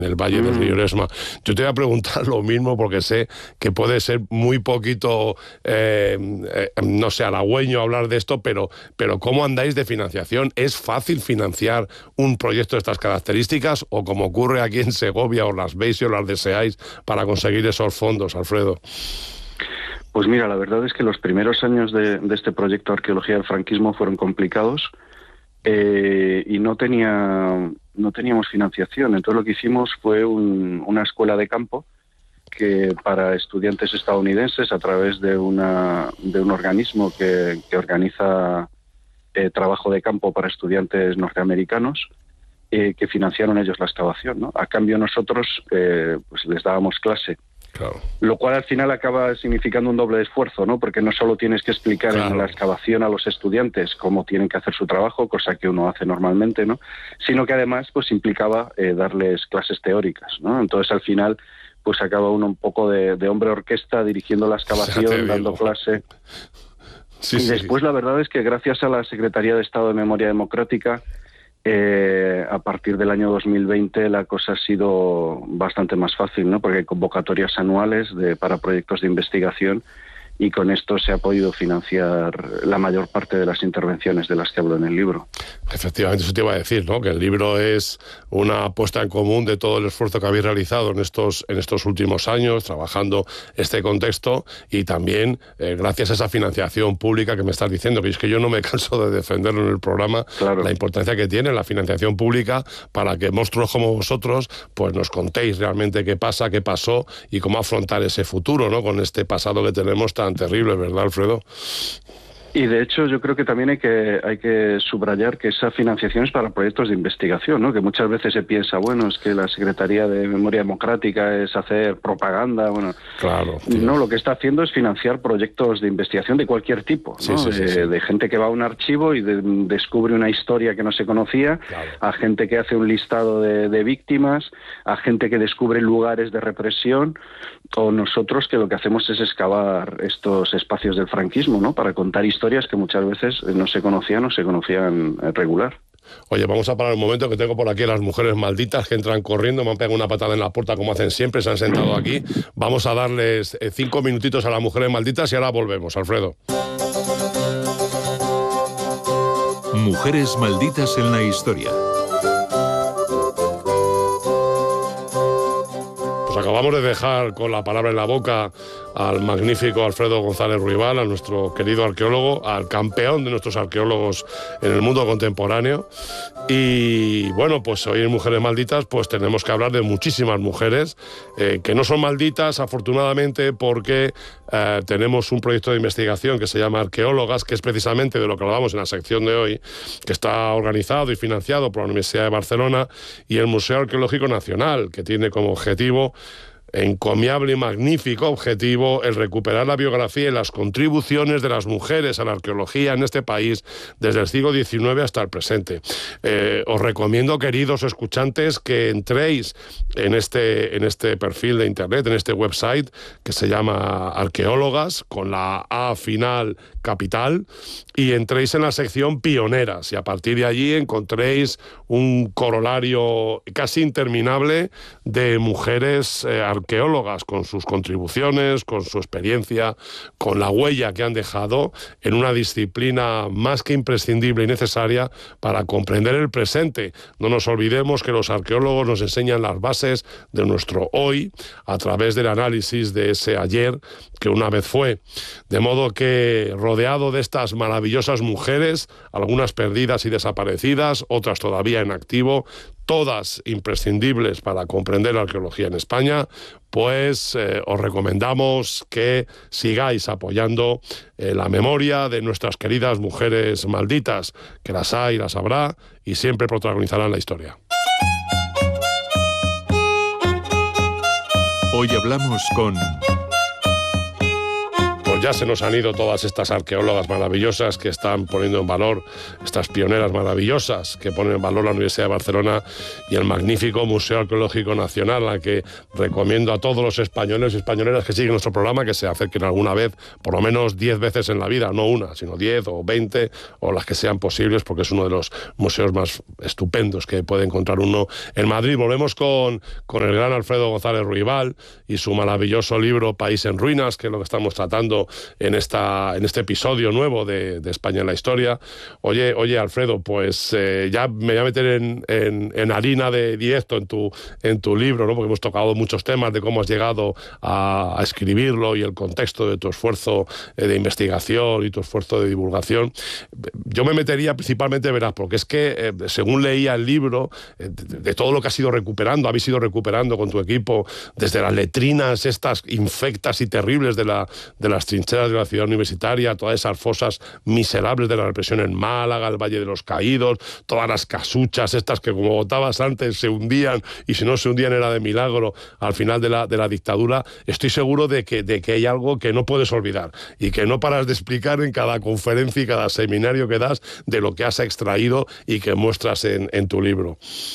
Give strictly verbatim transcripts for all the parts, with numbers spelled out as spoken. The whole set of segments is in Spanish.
en el Valle del Río Eresma. Yo te voy a preguntar lo mismo porque sé que puede ser muy poquito, eh, eh, no sé, halagüeño hablar de esto, pero, pero ¿cómo andáis de financiación? ¿Es fácil financiar un proyecto de estas características o como ocurre aquí en Segovia, os las veis y os las deseáis para conseguir esos fondos, Alfredo? Pues mira, la verdad es que los primeros años de, de este proyecto Arqueología del Franquismo fueron complicados eh, y no tenía... no teníamos financiación, entonces lo que hicimos fue un, una escuela de campo que para estudiantes estadounidenses a través de una de un organismo que, que organiza eh, trabajo de campo para estudiantes norteamericanos eh, que financiaron ellos la excavación, ¿no? A cambio nosotros eh, pues les dábamos clase. Claro. Lo cual al final acaba significando un doble esfuerzo, ¿no? Porque no solo tienes que explicar claro. en la excavación a los estudiantes cómo tienen que hacer su trabajo, cosa que uno hace normalmente, ¿no? Sino que además pues implicaba eh, darles clases teóricas, ¿no? Entonces al final pues acaba uno un poco de, de hombre orquesta dirigiendo la excavación, dando clase. Sí, y sí, después sí. La verdad es que gracias a la Secretaría de Estado de Memoria Democrática Eh, a partir del año dos mil veinte la cosa ha sido bastante más fácil, ¿no? Porque hay convocatorias anuales de, para proyectos de investigación y con esto se ha podido financiar la mayor parte de las intervenciones de las que hablo en el libro. Efectivamente, eso te iba a decir, ¿no? Que el libro es una puesta en común de todo el esfuerzo que habéis realizado en estos, en estos últimos años, trabajando este contexto y también eh, gracias a esa financiación pública que me estás diciendo, que es que yo no me canso de defenderlo en el programa, claro. La importancia que tiene la financiación pública para que monstruos como vosotros pues nos contéis realmente qué pasa, qué pasó y cómo afrontar ese futuro, ¿no? Con este pasado que tenemos tan terrible, ¿verdad, Alfredo? Y de hecho yo creo que también hay que hay que subrayar que esa financiación es para proyectos de investigación, ¿no? Que muchas veces se piensa, bueno, es que la Secretaría de Memoria Democrática es hacer propaganda, bueno, claro, no, lo que está haciendo es financiar proyectos de investigación de cualquier tipo, ¿no? Sí, sí, sí, de, sí. de gente que va a un archivo y de, descubre una historia que no se conocía, claro. A gente que hace un listado de, de víctimas, a gente que descubre lugares de represión, o nosotros que lo que hacemos es excavar estos espacios del franquismo, ¿no? Para contar historias historias que muchas veces no se conocían o se conocían regular. Oye, vamos a parar un momento que tengo por aquí a las mujeres malditas que entran corriendo, me han pegado una patada en la puerta como hacen siempre, se han sentado aquí. Vamos a darles cinco minutitos a las mujeres malditas y ahora volvemos, Alfredo. Mujeres malditas en la historia. Pues acabamos de dejar con la palabra en la boca al magnífico Alfredo González Ruibal, a nuestro querido arqueólogo, al campeón de nuestros arqueólogos en el mundo contemporáneo. Y bueno, pues hoy en Mujeres Malditas pues tenemos que hablar de muchísimas mujeres eh, que no son malditas, afortunadamente, porque eh, tenemos un proyecto de investigación que se llama Arqueólogas, que es precisamente de lo que hablamos en la sección de hoy, que está organizado y financiado por la Universidad de Barcelona y el Museo Arqueológico Nacional, que tiene como objetivo encomiable y magnífico objetivo el recuperar la biografía y las contribuciones de las mujeres a la arqueología en este país desde el siglo diecinueve hasta el presente. Eh, os recomiendo, queridos escuchantes, que entréis en este, en este perfil de internet, en este website que se llama Arqueólogas, con la A final capital, y entréis en la sección Pioneras, y a partir de allí encontréis un corolario casi interminable de mujeres eh, arqueólogas con sus contribuciones, con su experiencia, con la huella que han dejado en una disciplina más que imprescindible y necesaria para comprender el presente. No nos olvidemos que los arqueólogos nos enseñan las bases de nuestro hoy a través del análisis de ese ayer que una vez fue. De modo que, rodeado de estas maravillosas mujeres, algunas perdidas y desaparecidas, otras todavía en activo, todas imprescindibles para comprender la arqueología en España, pues eh, os recomendamos que sigáis apoyando eh, la memoria de nuestras queridas mujeres malditas, que las hay, las habrá y siempre protagonizarán la historia. Hoy hablamos con... Pues ya se nos han ido todas estas arqueólogas maravillosas que están poniendo en valor, estas pioneras maravillosas que ponen en valor la Universidad de Barcelona y el magnífico Museo Arqueológico Nacional, al que recomiendo a todos los españoles y españoleras que siguen nuestro programa que se acerquen alguna vez, por lo menos diez veces en la vida, no una, sino diez o veinte o las que sean posibles, porque es uno de los museos más estupendos que puede encontrar uno en Madrid. Volvemos con, con el gran Alfredo González Ruibal y su maravilloso libro País en Ruinas, que es lo que estamos tratando en, esta, en este episodio nuevo de, de España en la Historia. Oye, oye Alfredo, pues eh, ya me voy a meter en, en, en harina de directo en tu, en tu libro, ¿no? Porque hemos tocado muchos temas de cómo has llegado a, a escribirlo y el contexto de tu esfuerzo eh, de investigación y tu esfuerzo de divulgación. Yo me metería principalmente, verás, porque es que eh, según leía el libro, eh, de, de todo lo que has ido recuperando, habéis ido recuperando con tu equipo, desde las letrinas estas infectas y terribles de, la, de las trincheras de la ciudad universitaria, todas esas fosas miserables de la represión en Málaga, el Valle de los Caídos, todas las casuchas estas que, como votabas antes, se hundían, y si no se hundían era de milagro al final de la, de la dictadura. Estoy seguro de que, de que hay algo que no puedes olvidar y que no paras de explicar en cada conferencia y cada seminario que das de lo que has extraído y que muestras en, en tu libro.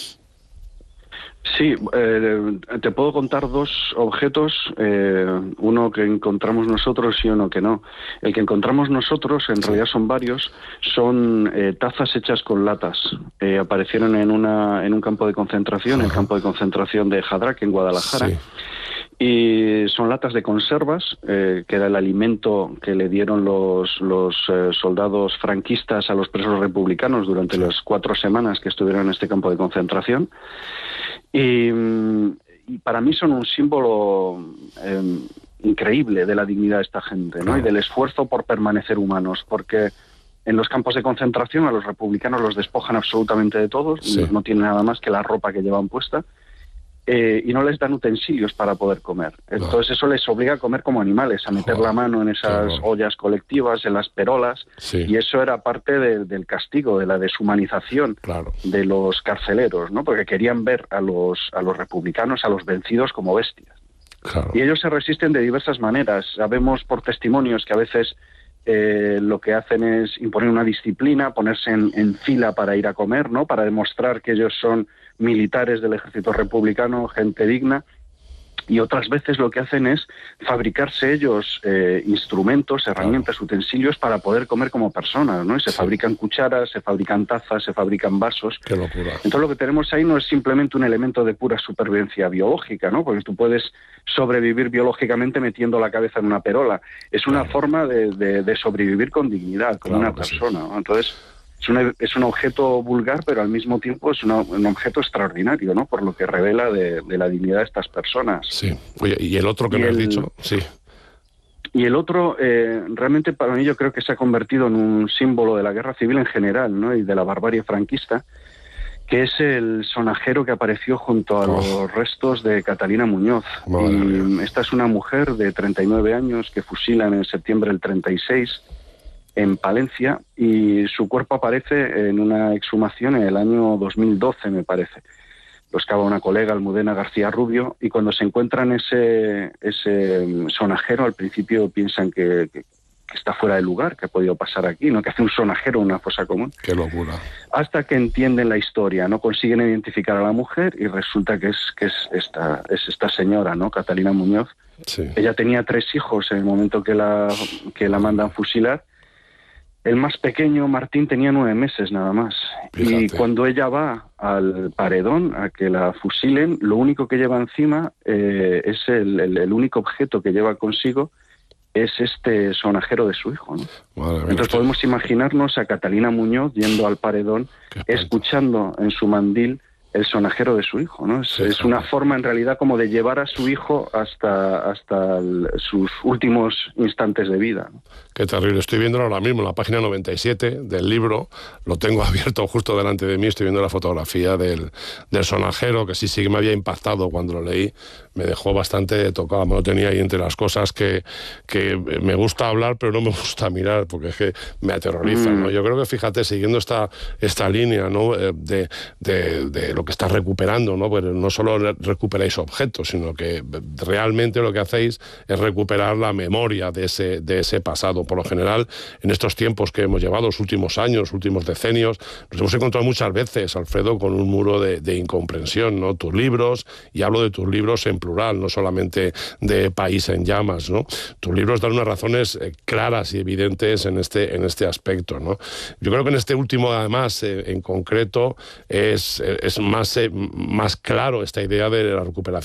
Sí, eh, te puedo contar dos objetos, eh, uno que encontramos nosotros y uno que no. El que encontramos nosotros, en realidad son varios, son eh, tazas hechas con latas. Eh, aparecieron en, una, en un campo de concentración, el campo de concentración de Jadrak, en Guadalajara. Sí. Y son latas de conservas, eh, que era el alimento que le dieron los, los eh, soldados franquistas a los presos republicanos durante sí. las cuatro semanas que estuvieron en este campo de concentración. Y, y para mí son un símbolo eh, increíble de la dignidad de esta gente, ¿no? Claro. Y del esfuerzo por permanecer humanos, porque en los campos de concentración a los republicanos los despojan absolutamente de todo, sí. no, no tienen nada más que la ropa que llevan puesta. Eh, y no les dan utensilios para poder comer. Entonces no. eso les obliga a comer como animales, a meter Joder, la mano en esas ollas colectivas, en las perolas, sí. y eso era parte de, del castigo, de la deshumanización claro. de los carceleros, ¿no? Porque querían ver a los, a los republicanos, a los vencidos, como bestias. Claro. Y ellos se resisten de diversas maneras. Sabemos por testimonios que a veces eh, lo que hacen es imponer una disciplina, ponerse en, en fila para ir a comer, ¿no? Para demostrar que ellos son militares del ejército republicano, gente digna, y otras veces lo que hacen es fabricarse ellos eh, instrumentos, herramientas, utensilios para poder comer como personas, ¿no? Y se sí. fabrican cucharas, se fabrican tazas, se fabrican vasos. Qué locura. Entonces lo que tenemos ahí no es simplemente un elemento de pura supervivencia biológica, ¿no? Porque tú puedes sobrevivir biológicamente metiendo la cabeza en una perola. Es una claro. forma de, de, de sobrevivir con dignidad, como claro una persona, sí. ¿no? Entonces Es un, es un objeto vulgar, pero al mismo tiempo es una, un objeto extraordinario, ¿no? Por lo que revela de, de la dignidad de estas personas. Sí. Oye, ¿y el otro que y me el, has dicho? Sí. Y el otro, eh, realmente para mí yo creo que se ha convertido en un símbolo de la guerra civil en general, ¿no? Y de la barbarie franquista, que es el sonajero que apareció junto a oh. los restos de Catalina Muñoz. Madre y mía. Esta es una mujer de treinta y nueve años que fusilan en septiembre del treinta y seis en Palencia, y su cuerpo aparece en una exhumación en el año dos mil doce, me parece. Lo excava una colega, Almudena García Rubio, y cuando se encuentran ese, ese sonajero, al principio piensan que, que, que está fuera de lugar, que ha podido pasar aquí, ¿no? Que hace un sonajero en una fosa común. ¡Qué locura! Hasta que entienden la historia, no consiguen identificar a la mujer, y resulta que es, que es, esta, es esta señora, ¿no? Catalina Muñoz. Sí. Ella tenía tres hijos en el momento que la, que la mandan fusilar. El más pequeño, Martín, tenía nueve meses nada más. Fíjate. Y cuando ella va al paredón a que la fusilen, lo único que lleva encima eh, es el, el, el único objeto que lleva consigo es este sonajero de su hijo, ¿no? Madre mía, Entonces podemos imaginarnos a Catalina Muñoz yendo al paredón, escuchando en su mandil el sonajero de su hijo, ¿no? Es, sí, es una forma en realidad como de llevar a su hijo hasta, hasta el, sus últimos instantes de vida, ¿no? Qué terrible. Estoy viéndolo ahora mismo en la página noventa y siete del libro. Lo tengo abierto justo delante de mí. Estoy viendo la fotografía del, del sonajero, que sí, sí que me había impactado cuando lo leí. Me dejó bastante tocado. Me lo tenía ahí entre las cosas que, que me gusta hablar, pero no me gusta mirar, porque es que me aterroriza, ¿no? Yo creo que, fíjate, siguiendo esta, esta línea, ¿no?, de, de, de lo que estás recuperando, ¿no? Pues no solo recuperáis objetos, sino que realmente lo que hacéis es recuperar la memoria de ese, de ese pasado. Por lo general, en estos tiempos que hemos llevado, los últimos años, los últimos decenios, nos hemos encontrado muchas veces, Alfredo, con un muro de, de incomprensión, ¿no? Tus libros, y hablo de tus libros en plural, no solamente de País en Llamas, ¿no? Tus libros dan unas razones eh, claras y evidentes en este, en este aspecto, ¿no? Yo creo que en este último, además, eh, en concreto, es, es más, eh, más claro esta idea de la recuperación